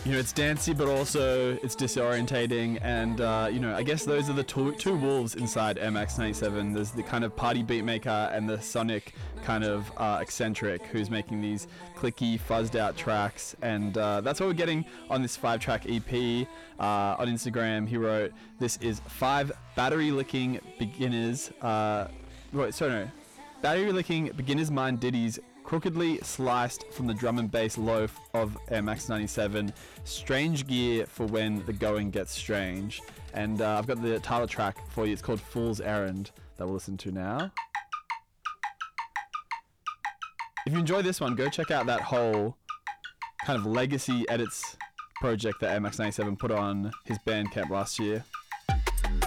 It's dancey, but also it's disorientating, and I guess those are the two wolves inside Air Max 97. There's the kind of party beat maker and the sonic kind of eccentric who's making these clicky, fuzzed out tracks, and that's what we're getting on this 5-track EP. On Instagram, he wrote, "This is 5 battery-licking beginners." Battery-licking beginners' mind ditties, crookedly sliced from the drum and bass loaf of Air Max 97. Strange gear for when the going gets strange. And I've got the title track for you. It's called Fool's Errand, that we'll listen to now. If you enjoy this one, go check out that whole kind of legacy edits project that Air Max 97 put on his Bandcamp last year.